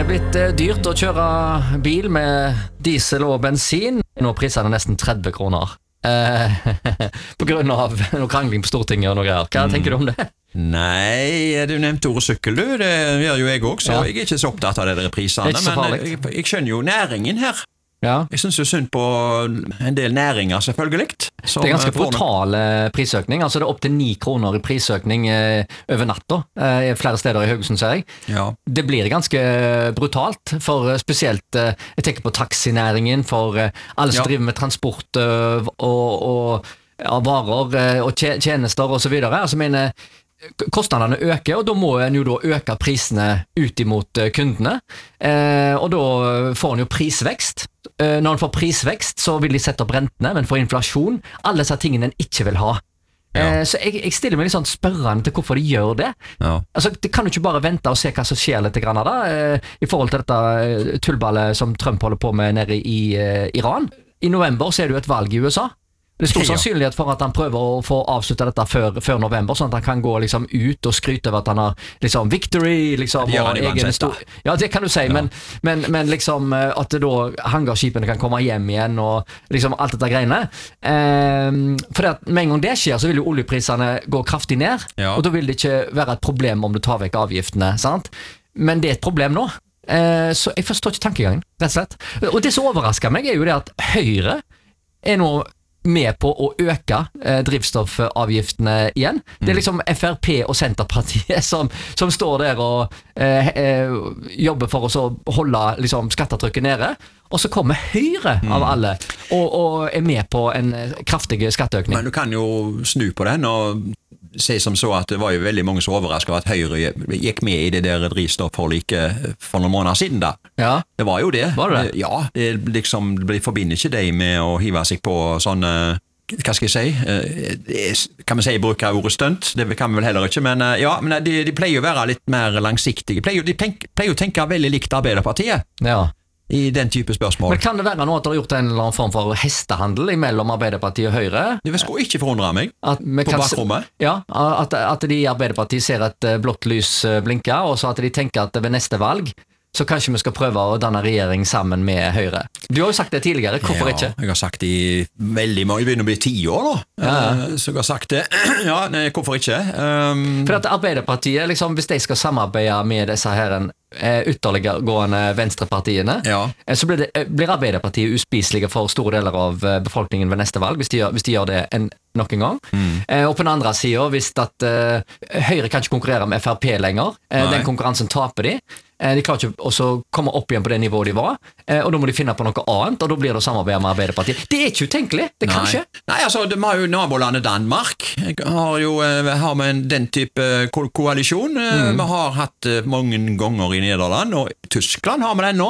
det blitt dyrt å kjøre bil med diesel og bensin? Nå priser det nesten 30 kroner. På grunn av noe krangling på Stortinget og noe greier. Hva tenker du om det? Nei, du nevnte ordet sykkel, du. Det gjør jo jeg også, så jeg er ikke så opptatt av det prisene. Men jeg skjønner jo næringen her. Ja. Jeg synes jo synd på en del næringer, selvfølgelig. Det er ganske brutal prisøkning. Altså det er opp til 9 kroner i prisøkning over natta. Flere steder i Haugesund, ser jeg. Ja. Det blir ganske brutalt, for spesielt jeg tenker på taxinæringen, for alle som driver med transport og varer og tjenester og så videre. Altså kostnadene øker, og da må en jo da øke prisene ut imot kundene, og da får en jo prisvekst. Når en får prisvekst, så vil de sette opp rentene, men for inflasjon, alle disse tingene en ikke vil ha. Så jeg stiller meg litt sånn spørrende til hvorfor de gjør det. Altså, det kan jo ikke bare vente og se hva som skjer litt grann da, i forhold til dette tullballet som Trump holder på med nede i Iran. I november så er det jo et valg i USA. Det er stor sannsynlighet for at han prøver å få avsluttet dette før november, sånn at han kan gå liksom ut og skryte over at han har liksom victory, liksom, det gjør han uansett. Ja, det kan du si, men liksom at det da hangarskipene kan komme hjem igjen og liksom alt dette greiene. For at med en gang det skjer, så vil jo oljeprisene gå kraftig ned, og da vil det ikke være et problem om du tar vekk avgiftene, sant? Men det er et problem nå. Så jeg forstår ikke tankegangen, rett og slett. Og det som overrasker meg er jo det at Høyre er nå med på å øke drivstoffavgiftene igjen. Det er liksom FrP og Senterpartiet som står der og jobber for å holde liksom, skattetrykket nede, og så kommer Høyre av alle og er med på en kraftig skatteøkning. Men du kan jo snu på den og si som så at det var jo veldig mange som overrasket over at Høyre gikk med i det der drivstofforliket for noen måneder siden da. Ja. Det var jo det. Var det? Ja, det liksom forbinder ikke deg med å hive seg på sånne, hva skal jeg si, kan vi si bruke ordet stunt? Det kan vi vel heller ikke, men ja, men de pleier jo å være litt mer langsiktige. De pleier jo å tenke veldig likt Arbeiderpartiet. Ja. I den type spørsmål. Men kan det være noe at det har gjort en eller annen form for hestehandel mellom Arbeiderpartiet og Høyre? Det skulle ikke forundre meg på bakrommet. Ja, at de i Arbeiderpartiet ser et blått lys blinke, og så at de tenker at ved neste valg så kanskje vi skal prøve å danne regjering sammen med Høyre. Du har jo sagt det tidligere, hvorfor ikke? Jeg har sagt det i veldig mange, det begynner å bli 10 år da, så jeg har sagt det, hvorfor ikke? For at Arbeiderpartiet, liksom, hvis de skal samarbeide med disse her ytterliggående venstrepartiene, så blir Arbeiderpartiet uspiselige for store deler av befolkningen ved neste valg, hvis de gjør det nok en gang. Og på den andre siden, hvis at Høyre kan ikke konkurrere med FrP lenger, den konkurransen taper de klarer ikke å komme opp igjen på det nivået de var, og da må de finne på noe annet, og da blir det å samarbeide med Arbeiderpartiet. Det er ikke utenkelig, det kan ikke. Nei, altså, det har jo nabolandet Danmark, har med den type koalisjon. Vi har hatt mange ganger i Nederland, og Tyskland har vi den nå.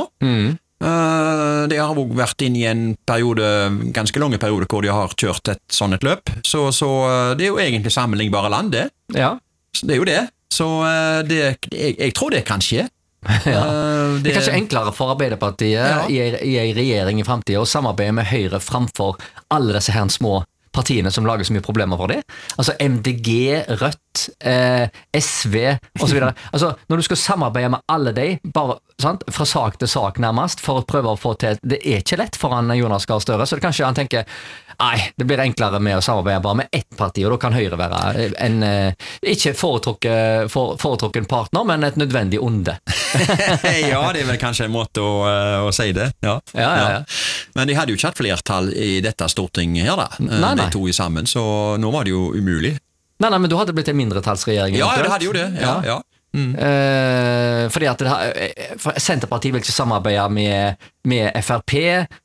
Det har også vært inn i en periode, ganske lange periode, hvor de har kjørt et sånt et løp, så det er jo egentlig sammenlignbare land, det. Ja. Så det er jo det. Så jeg tror det kan skje. Det er kanskje enklere for Arbeiderpartiet i en regjering i fremtiden å samarbeide med Høyre framfor alle disse her små partiene som lager så mye problemer for det. Altså MDG, Rødt, SV og så videre. Altså når du skal samarbeide med alle de, bare fra sak til sak nærmest, for å prøve å få til, det er ikke lett for han Jonas Gahr Støre, så det kanskje han tenker, nei, det blir enklere med å samarbeide bare med ett parti, og da kan Høyre være en ikke foretrukken partner, men et nødvendig onde. Ja, det er vel kanskje en måte å si det. Ja. Men de hadde jo ikke hatt flertall i dette Stortinget her da, de to i sammen, så nå var det jo umulig. Nei, men du hadde blitt en mindretallsregjering. Ja, det hadde jo det, ja. Fordi at Senterpartiet vil ikke samarbeide med FrP,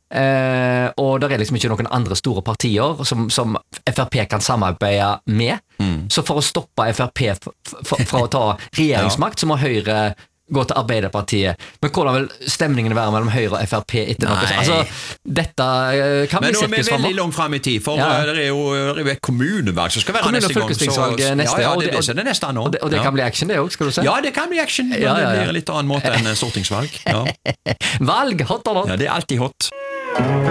og det er liksom ikke noen andre store partier som FrP kan samarbeide med, så for å stoppe FrP fra å ta regjeringsmakt så må Høyre gå til Arbeiderpartiet. Men hvordan vil stemningen være mellom Høyre og FrP etter noe? Altså, dette kan bli settes fremover. Men nå er vi veldig langt frem i tid, for det er jo et kommunevalg som skal være neste gang. Kommune- og neste år. Det er det neste nå. Og det kan bli action det også, skal du si? Ja, det kan bli action, men det blir litt annen måte enn stortingsvalg. Valg, hot or not? Ja, det er alltid hot.